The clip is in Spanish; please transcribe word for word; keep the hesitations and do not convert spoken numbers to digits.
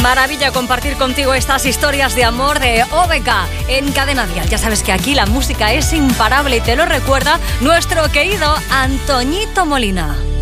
Maravilla compartir contigo estas historias de amor de O B K en Cadena Dial. Ya sabes que aquí la música es imparable y te lo recuerda nuestro querido Antoñito Molina.